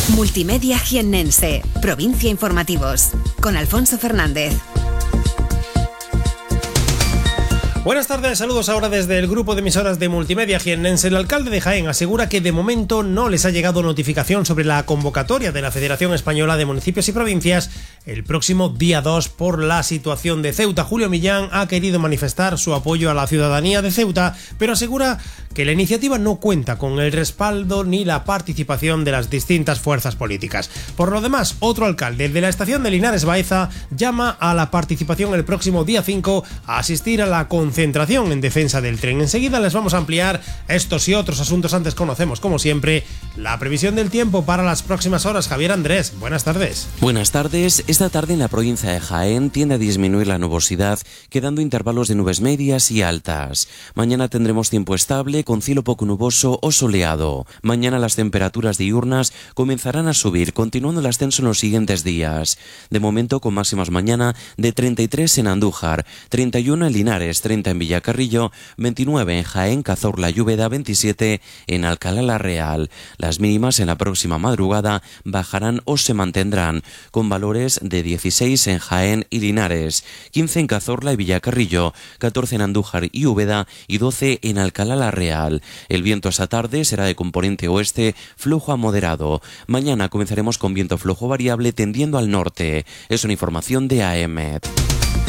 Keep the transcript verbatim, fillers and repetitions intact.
Multimedia Jiennense, Provincia Informativos, con Alfonso Fernández. Buenas tardes, saludos ahora desde el grupo de emisoras de Multimedia Jiennense. El alcalde de Jaén asegura que de momento no les ha llegado notificación sobre la convocatoria de la Federación Española de Municipios y Provincias el próximo día dos por la situación de Ceuta. Julio Millán ha querido manifestar su apoyo a la ciudadanía de Ceuta, pero asegura que la iniciativa no cuenta con el respaldo ni la participación de las distintas fuerzas políticas. Por lo demás, otro alcalde de la estación de Linares Baeza llama a la participación el próximo día cinco a asistir a la concentración en defensa del tren. Enseguida les vamos a ampliar estos y otros asuntos. Antes conocemos, como siempre, la previsión del tiempo para las próximas horas. Javier Andrés, buenas tardes. Buenas tardes. Esta tarde en la provincia de Jaén tiende a disminuir la nubosidad, quedando intervalos de nubes medias y altas. Mañana tendremos tiempo estable, con cielo poco nuboso o soleado. Mañana las temperaturas diurnas comenzarán a subir, continuando el ascenso en los siguientes días. De momento, con máximas mañana de treinta y tres en Andújar, treinta y uno en Linares, treinta en Villacarrillo, veintinueve en Jaén, Cazorla y Úbeda, veintisiete en Alcalá la Real. Las mínimas en la próxima madrugada bajarán o se mantendrán, con valores de dieciséis en Jaén y Linares, quince en Cazorla y Villacarrillo, catorce en Andújar y Úbeda y doce en Alcalá la Real. El viento esta tarde será de componente oeste, flujo a moderado. Mañana comenzaremos con viento flojo variable tendiendo al norte. Es una información de A E M E T.